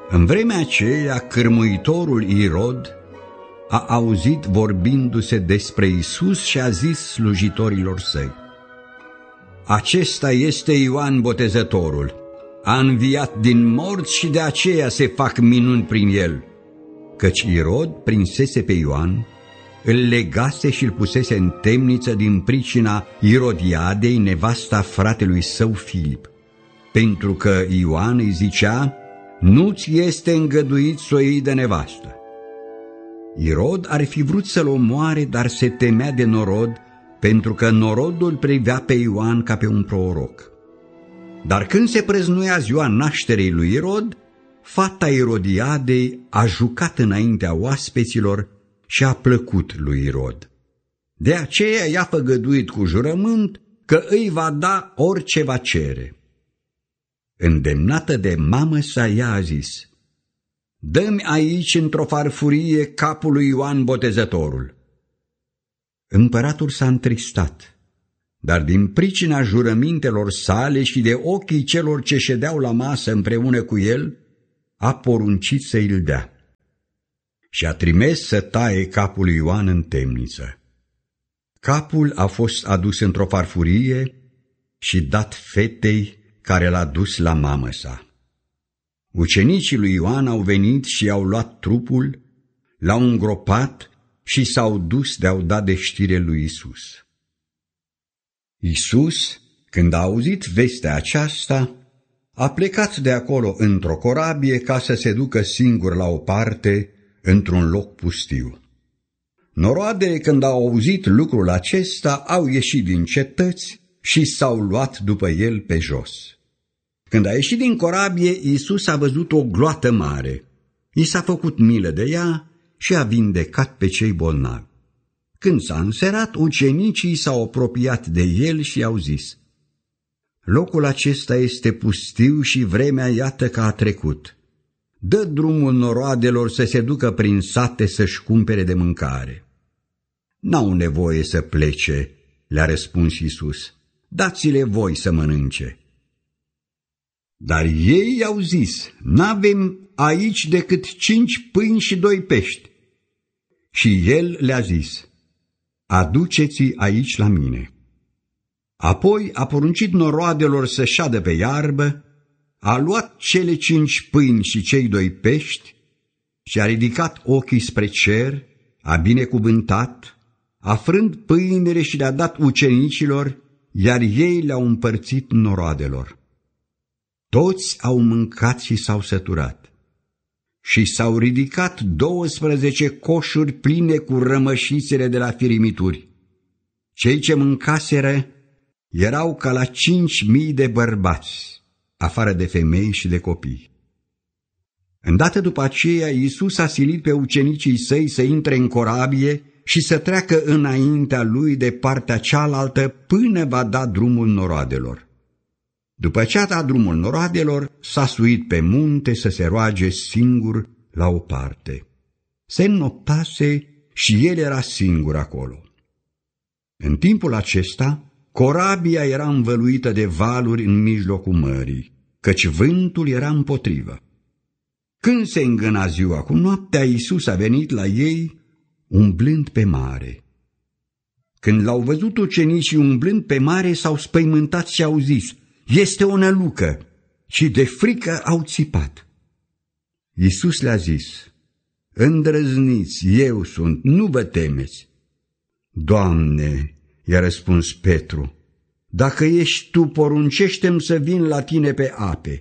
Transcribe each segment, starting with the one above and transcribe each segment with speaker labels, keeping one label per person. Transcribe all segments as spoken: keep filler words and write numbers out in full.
Speaker 1: În vremea aceea, cârmuitorul Irod a auzit vorbindu-se despre Iisus și a zis slujitorilor săi: acesta este Ioan Botezătorul, a înviat din morți și de aceea se fac minuni prin el. Căci Irod prinsese pe Ioan, îl legase și îl pusese în temniță din pricina Irodiadei, nevasta fratelui său Filip, pentru că Ioan îi zicea: nu-ți este îngăduit să o iei de nevastă. Irod ar fi vrut să-l omoare, dar se temea de norod, pentru că norodul privea pe Ioan ca pe un proroc. Dar când se prăznuia ziua nașterii lui Irod, fata Irodiadei a jucat înaintea oaspeților și a plăcut lui Irod. De aceea i-a făgăduit cu jurământ că îi va da orice va cere. Îndemnată de mamă sa, ea a zis: dă-mi aici într-o farfurie capul lui Ioan Botezătorul. Împăratul s-a întristat, dar din pricina jurămintelor sale și de ochii celor ce ședeau la masă împreună cu el, a poruncit să îl dea. Și a trimis să taie capul lui Ioan în temniță. Capul a fost adus într-o farfurie și dat fetei care l-a dus la mamă sa. Ucenicii lui Ioan au venit și au luat trupul, l-au îngropat și s-au dus de-au dat de știre lui Isus. Isus, când a auzit vestea aceasta, a plecat de acolo într-o corabie ca să se ducă singur la o parte, într-un loc pustiu. Noroadele, când au auzit lucrul acesta, au ieșit din cetăți și s-au luat după el pe jos. Când a ieșit din corabie, Iisus a văzut o gloată mare. I s-a făcut milă de ea și a vindecat pe cei bolnavi. Când s-a înserat, ucenicii s-au apropiat de el și i-au zis: locul acesta este pustiu și vremea iată că a trecut. Dă drumul noroadelor să se ducă prin sate să-și cumpere de mâncare. N-au nevoie să plece, le-a răspuns Iisus, dați-le voi să mănânce. Dar ei i-au zis: n-avem aici decât cinci pâini și doi pești. Și el le-a zis: aduceți-i aici la mine. Apoi a poruncit noroadelor să șadă pe iarbă, a luat cele cinci pâini și cei doi pești și a ridicat ochii spre cer, a binecuvântat, a frânt pâinile și le-a dat ucenicilor, iar ei le-au împărțit noroadelor. Toți au mâncat și s-au săturat. Și s-au ridicat douăsprezece coșuri pline cu rămășițele de la firimituri. Cei ce mâncaseră erau ca la cinci mii de bărbați, afară de femei și de copii. Îndată după aceea, Iisus a silit pe ucenicii săi să intre în corabie și să treacă înaintea lui de partea cealaltă până va da drumul noroadelor. După ce a dat drumul noroadelor, s-a suit pe munte să se roage singur la o parte. Se înnoptase și el era singur acolo. În timpul acesta, corabia era învăluită de valuri în mijlocul mării, căci vântul era împotrivă. Când se îngâna ziua cu noaptea, Iisus a venit la ei umblând pe mare. Când l-au văzut ucenicii umblând pe mare, s-au spăimântat și au zis: este o nălucă, și de frică au țipat. Iisus le-a zis: îndrăzniți, eu sunt, nu vă temeți. Doamne, i-a răspuns Petru, dacă ești tu, poruncește-mi să vin la tine pe ape.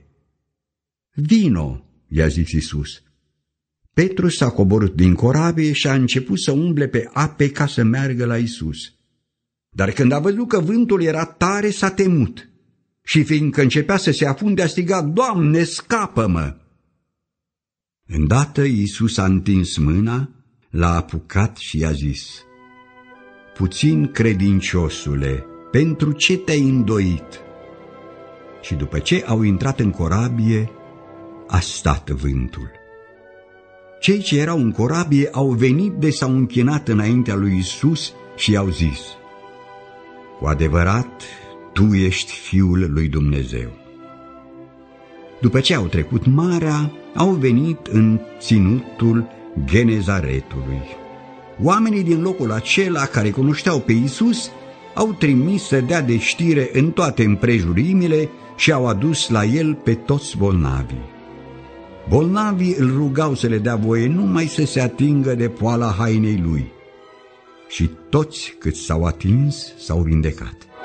Speaker 1: Vino, i-a zis Iisus. Petru s-a coborât din corabie și a început să umble pe ape ca să meargă la Iisus. Dar când a văzut că vântul era tare, s-a temut și fiindcă începea să se afunde, a strigat: Doamne, scapă-mă! Îndată Iisus a întins mâna, l-a apucat și i-a zis: puțin credinciosule, pentru ce te-ai îndoit? Și după ce au intrat în corabie, a stat vântul. Cei ce erau în corabie au venit de s-au închinat înaintea lui Iisus și i-au zis: cu adevărat, tu ești Fiul lui Dumnezeu. După ce au trecut marea, au venit în ținutul Genezaretului. Oamenii din locul acela, care cunoșteau pe Iisus, au trimis să dea de știre în toate împrejurimile și au adus la el pe toți bolnavii. Bolnavii îl rugau să le dea voie numai să se atingă de poala hainei lui. Și toți cât s-au atins s-au vindecat.